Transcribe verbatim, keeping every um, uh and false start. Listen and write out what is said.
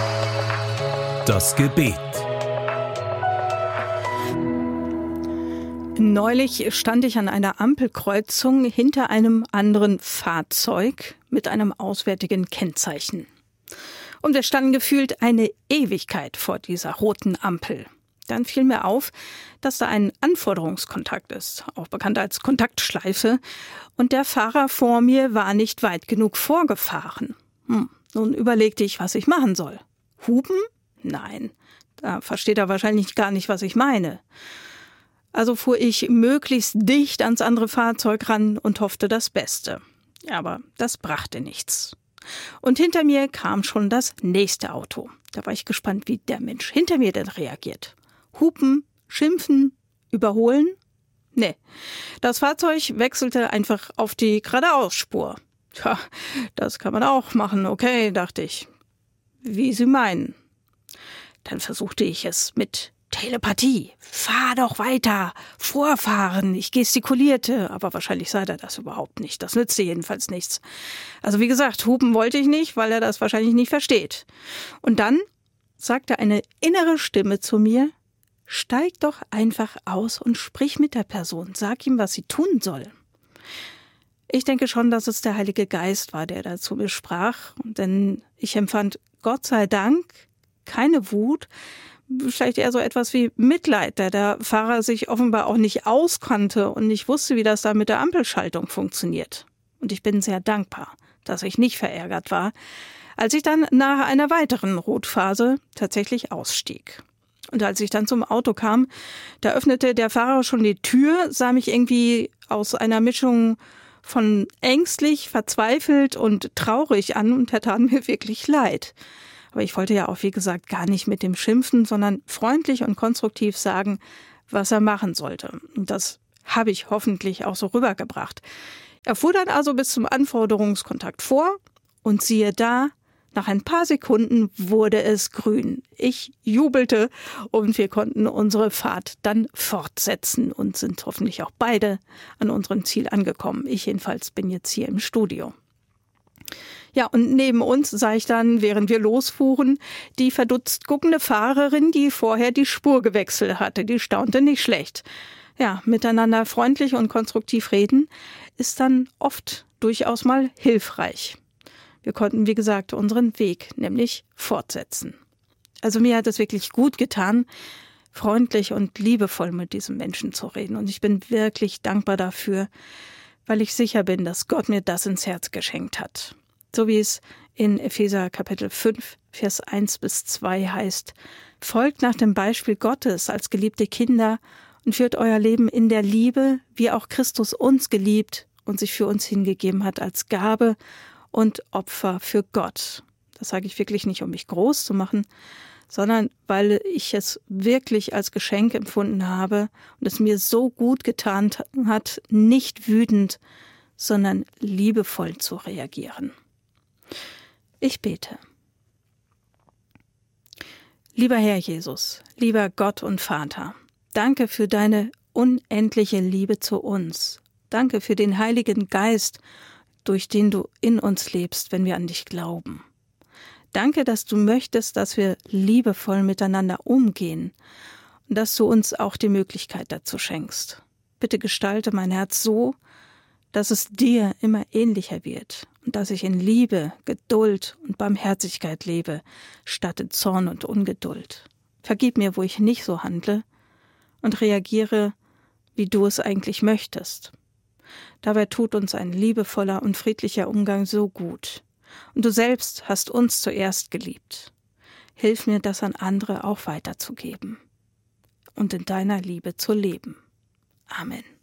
Das Gebet. Neulich stand ich an einer Ampelkreuzung hinter einem anderen Fahrzeug mit einem auswärtigen Kennzeichen. Und wir standen gefühlt eine Ewigkeit vor dieser roten Ampel. Dann fiel mir auf, dass da ein Anforderungskontakt ist, auch bekannt als Kontaktschleife. Und der Fahrer vor mir war nicht weit genug vorgefahren. Hm, nun überlegte ich, was ich machen soll. Hupen? Nein, da versteht er wahrscheinlich gar nicht, was ich meine. Also fuhr ich möglichst dicht ans andere Fahrzeug ran und hoffte das Beste. Aber das brachte nichts. Und hinter mir kam schon das nächste Auto. Da war ich gespannt, wie der Mensch hinter mir denn reagiert. Hupen, schimpfen, überholen? Nee, das Fahrzeug wechselte einfach auf die Geradeausspur. Tja, das kann man auch machen, okay, dachte ich. Wie Sie meinen. Dann versuchte ich es mit Telepathie. Fahr doch weiter, vorfahren. Ich gestikulierte, aber wahrscheinlich sah er das überhaupt nicht. Das nützte jedenfalls nichts. Also wie gesagt, hupen wollte ich nicht, weil er das wahrscheinlich nicht versteht. Und dann sagte eine innere Stimme zu mir: Steig doch einfach aus und sprich mit der Person. Sag ihm, was sie tun soll. Ich denke schon, dass es der Heilige Geist war, der da zu mir sprach. Denn ich empfand, Gott sei Dank, keine Wut, vielleicht eher so etwas wie Mitleid, da der Fahrer sich offenbar auch nicht auskannte und nicht wusste, wie das da mit der Ampelschaltung funktioniert. Und ich bin sehr dankbar, dass ich nicht verärgert war, als ich dann nach einer weiteren Rotphase tatsächlich ausstieg. Und als ich dann zum Auto kam, da öffnete der Fahrer schon die Tür, sah mich irgendwie aus einer Mischung von ängstlich, verzweifelt und traurig an und er tat mir wirklich leid. Aber ich wollte ja auch, wie gesagt, gar nicht mit dem schimpfen, sondern freundlich und konstruktiv sagen, was er machen sollte. Und das habe ich hoffentlich auch so rübergebracht. Er fuhr dann also bis zum Anforderungskontakt vor und siehe da, nach ein paar Sekunden wurde es grün. Ich jubelte und wir konnten unsere Fahrt dann fortsetzen und sind hoffentlich auch beide an unserem Ziel angekommen. Ich jedenfalls bin jetzt hier im Studio. Ja, und neben uns sah ich dann, während wir losfuhren, die verdutzt guckende Fahrerin, die vorher die Spur gewechselt hatte. Die staunte nicht schlecht. Ja, miteinander freundlich und konstruktiv reden ist dann oft durchaus mal hilfreich. Wir konnten, wie gesagt, unseren Weg nämlich fortsetzen. Also mir hat es wirklich gut getan, freundlich und liebevoll mit diesem Menschen zu reden. Und ich bin wirklich dankbar dafür, weil ich sicher bin, dass Gott mir das ins Herz geschenkt hat. So wie es in Epheser Kapitel fünf, Vers eins bis zwei heißt: Folgt nach dem Beispiel Gottes als geliebte Kinder und führt euer Leben in der Liebe, wie auch Christus uns geliebt und sich für uns hingegeben hat als Gabe und Opfer für Gott. Das sage ich wirklich nicht, um mich groß zu machen, sondern weil ich es wirklich als Geschenk empfunden habe und es mir so gut getan hat, nicht wütend, sondern liebevoll zu reagieren. Ich bete. Lieber Herr Jesus, lieber Gott und Vater, danke für deine unendliche Liebe zu uns. Danke für den Heiligen Geist, durch den du in uns lebst, wenn wir an dich glauben. Danke, dass du möchtest, dass wir liebevoll miteinander umgehen und dass du uns auch die Möglichkeit dazu schenkst. Bitte gestalte mein Herz so, dass es dir immer ähnlicher wird und dass ich in Liebe, Geduld und Barmherzigkeit lebe, statt in Zorn und Ungeduld. Vergib mir, wo ich nicht so handle und reagiere, wie du es eigentlich möchtest. Dabei tut uns ein liebevoller und friedlicher Umgang so gut. Und du selbst hast uns zuerst geliebt. Hilf mir, das an andere auch weiterzugeben und in deiner Liebe zu leben. Amen.